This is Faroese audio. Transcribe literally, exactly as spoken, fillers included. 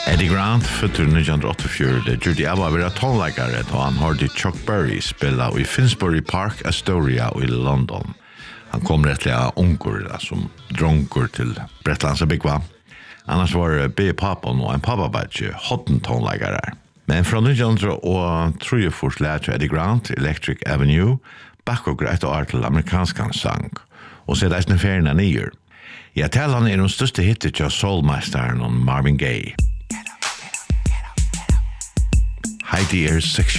Eddie Grant, føtter nitton åttiofyra, gjorde jeg var vera tonleggare da han hørte Chuck Berry spela i Finsbury Park, Astoria i London. Han kom rettelig av unger som dronker til Bretlands Bigva. Annars var B. Papon og en pappabadje hotten tonleggare. Men fra nitton trefors lærte Eddie Grant, Electric Avenue, bakkogre et år til amerikanskan sang, og så er det ferien av nyer. Jeg taler han er den største hittet til soulmasteren og Marvin Gaye. Heidi er sexual.